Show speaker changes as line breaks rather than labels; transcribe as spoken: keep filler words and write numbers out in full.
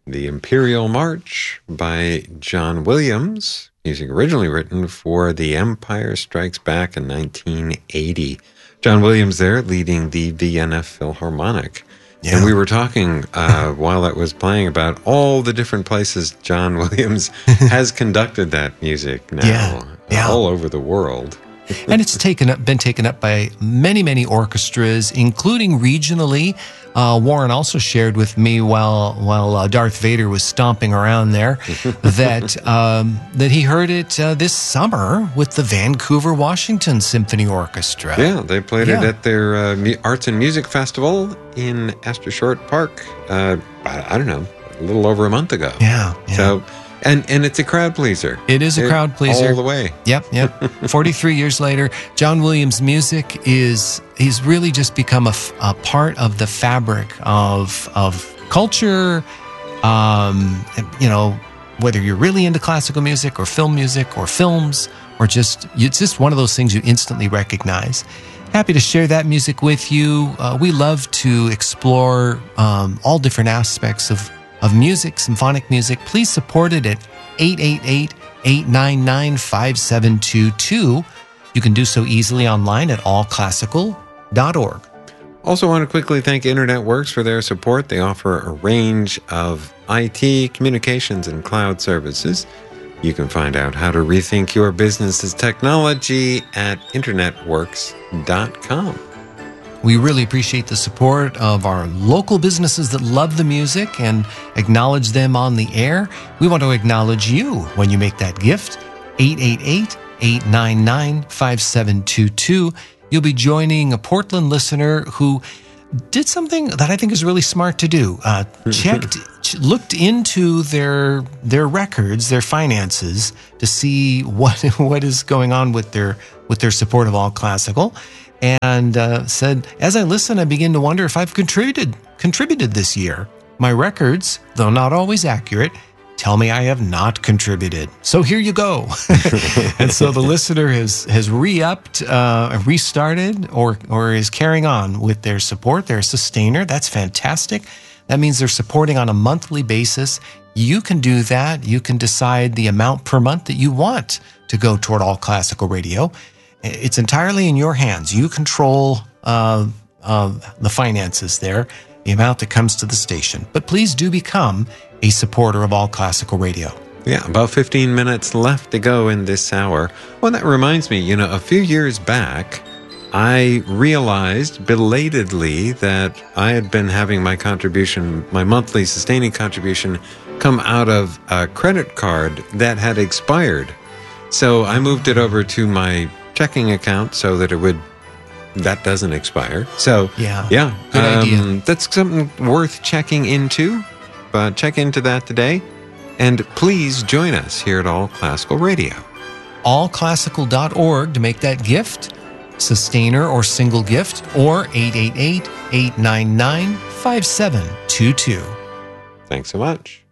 the Imperial March by John Williams, music originally written for The Empire Strikes Back in nineteen eighty. John Williams there leading the Vienna Philharmonic. Yeah. And we were talking uh, while that was playing about all the different places John Williams has conducted that music now,
yeah. Yeah.
all over the world.
And it's taken up, been taken up by many, many orchestras, including regionally. Uh, Warren also shared with me while while uh, Darth Vader was stomping around there that um, that he heard it uh, this summer with the Vancouver, Washington Symphony Orchestra.
Yeah, they played
yeah.
it at their uh, Arts and Music Festival in Astor Short Park. Uh, I, I don't know, a little over a month ago.
Yeah. yeah.
So. And and it's a crowd pleaser.
It is a
it,
crowd pleaser.
All the way.
Yep, yep. forty-three years later, John Williams' music is, he's really just become a, a part of the fabric of, of culture. Um, you know, whether you're really into classical music or film music or films, or just, it's just one of those things you instantly recognize. Happy to share that music with you. Uh, we love to explore um, all different aspects of of music, symphonic music. Please support it at eight eight eight, eight nine nine, five seven two two. You can do so easily online at all classical dot org.
Also want to quickly thank Internet Works for their support. They offer a range of I T, communications, and cloud services. You can find out how to rethink your business's technology at internet works dot com.
We really appreciate the support of our local businesses that love the music and acknowledge them on the air. We want to acknowledge you when you make that gift. eight eight eight, eight nine nine, five seven two two. You'll be joining a Portland listener who did something that I think is really smart to do. Uh, checked, looked into their their records, their finances, to see what what is going on with their with their support of All Classical. And uh, said, as I listen, I begin to wonder if I've contributed contributed this year. My records, though not always accurate, tell me I have not contributed. So here you go. And so the listener has has re-upped, uh, restarted, or or is carrying on with their support. They're a sustainer. That's fantastic. That means they're supporting on a monthly basis. You can do that. You can decide the amount per month that you want to go toward All Classical Radio. It's entirely in your hands. You control uh, uh, the finances there, the amount that comes to the station. But please do become a supporter of All Classical Radio.
Yeah, about fifteen minutes left to go in this hour. Well, that reminds me, you know, a few years back, I realized belatedly that I had been having my contribution, my monthly sustaining contribution, come out of a credit card that had expired. So I moved it over to my checking account so that it would that doesn't expire. So
yeah,
yeah,
good
um,
idea.
That's something worth checking into. Uh, check into that today, and please join us here at All Classical Radio.
all classical dot org to make that gift, sustainer or single gift, or eight eight eight, eight nine nine, five seven two two.
Thanks so much.